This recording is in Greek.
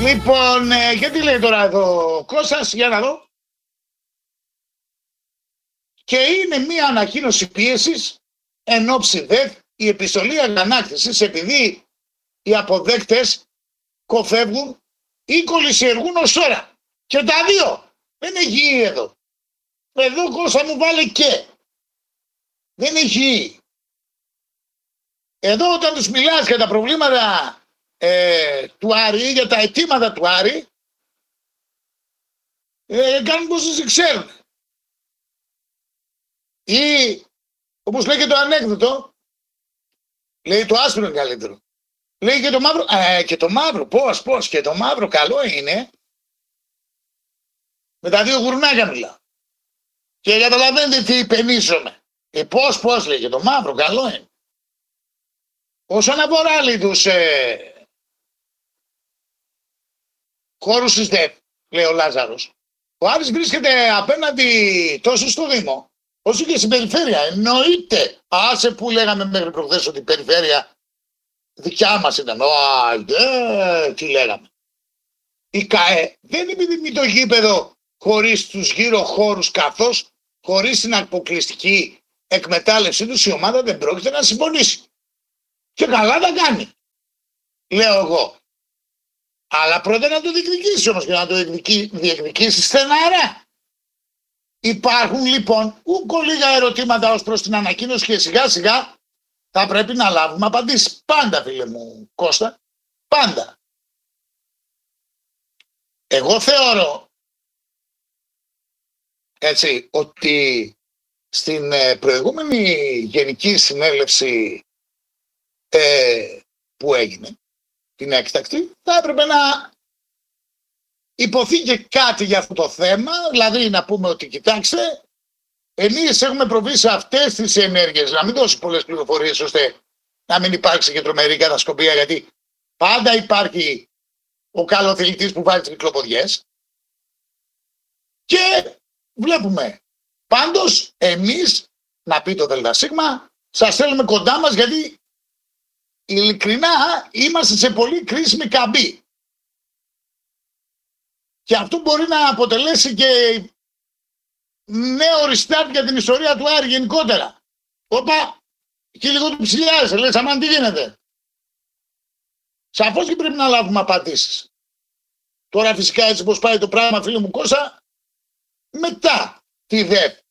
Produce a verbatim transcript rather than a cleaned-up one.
Λοιπόν, ε, γιατί λέει τώρα εδώ ο Κώστας, για να δω. Και είναι μία ανακοίνωση πίεσης εν ώψη ΔΕΘ η επιστολή αγανάκτησης, επειδή οι αποδέκτες κοφεύγουν ή κολλησιεργούν ως ώρα. Και τα δύο. Δεν έχει ή εδώ. Εδώ Κώστα μου βάλε και. Δεν έχει. Εδώ όταν τους μιλάς για τα προβλήματα ε, του Άρη, για τα αιτήματα του Άρη, ε, κάνουν πως δεν ξέρουν. Ή, όπως λέει και το ανέκδοτο, λέει το άσπρο είναι καλύτερο. Λέει και το μαύρο, ε, και το μαύρο, πώς, πώς, και το μαύρο καλό είναι. Με τα δύο γουρνάκια μιλάω. Και καταλαβαίνετε τι υπενήσωμε. Ε, πώς, πώς λέει, και το μαύρο καλό είναι. Όσον αφορά λέει τους ε, χώρους της ΔΕΠ, λέει ο Λάζαρος, ο Άρης βρίσκεται απέναντι τόσο στο Δήμο, όσο και στην περιφέρεια. Εννοείται, άσε που λέγαμε μέχρι προχθές ότι η περιφέρεια δικιά μας ήταν. Α, δε, τι λέγαμε. Η ΚΑΕ δεν επιδημεί το γήπεδο χωρίς τους γύρω χώρους, καθώς χωρίς την αποκλειστική εκμετάλλευσή τους η ομάδα δεν πρόκειται να συμφωνήσει. Και καλά τα κάνει, λέω εγώ. Αλλά πρώτα να το διεκδικήσει όμως, και να το διεκδικήσει στεναρά. Υπάρχουν λοιπόν ούκο λίγα ερωτήματα ως προς την ανακοίνωση και σιγά σιγά θα πρέπει να λάβουμε απαντήσεις. Πάντα, φίλε μου Κώστα, πάντα. Εγώ θεωρώ έτσι ότι στην προηγούμενη γενική συνέλευση ε, που έγινε, την έκτακτη, θα έπρεπε να υποθεί και κάτι για αυτό το θέμα, δηλαδή να πούμε ότι κοιτάξτε, εμείς έχουμε προβεί σε αυτές τις ενέργειες, να μην δώσει πολλές πληροφορίες ώστε να μην υπάρξει και τρομερή κατασκοπία, γιατί πάντα υπάρχει ο καλοθελητής που βάζει τις κυκλοποδιές και βλέπουμε. Πάντως εμείς, να πει το ΔΣ, σας θέλουμε κοντά μας, γιατί ειλικρινά είμαστε σε πολύ κρίσιμη καμπή. Και αυτό μπορεί να αποτελέσει και νέο restart για την ιστορία του Άρη γενικότερα. Όπα, και λίγο του ψηλιάζεσαι, λες αμάν τι γίνεται. Σαφώς και πρέπει να λάβουμε απαντήσεις. Τώρα φυσικά έτσι πως πάει το πράγμα, φίλε μου Κώστα, μετά τη ΔΕΠ